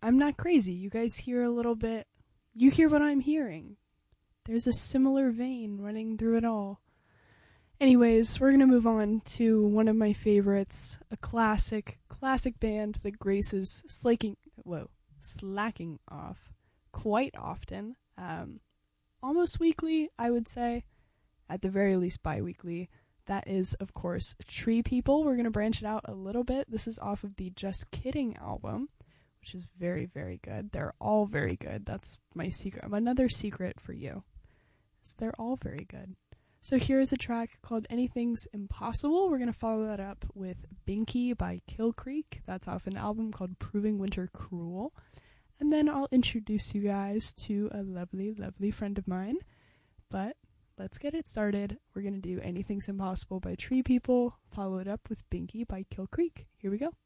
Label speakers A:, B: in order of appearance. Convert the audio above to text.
A: I'm not crazy. You guys hear a little bit. You hear what I'm hearing. There's a similar vein running through it all. Anyways, we're going to move on to one of my favorites, a classic band that Grace is slacking off quite often. Almost weekly, I would say. At the very least bi-weekly. That is, of course, Tree People. We're going to branch it out a little bit. This is off of the Just Kidding album, which is very, very good. They're all very good. That's my secret. Another secret for you. They're all very good. So here's a track called Anything's Impossible. We're going to follow that up with Binky by Kill Creek. That's off an album called Proving Winter Cruel. And then I'll introduce you guys to a lovely, lovely friend of mine. But let's get it started. We're going to do Anything's Impossible by Tree People, follow it up with Binky by Kill Creek. Here we go.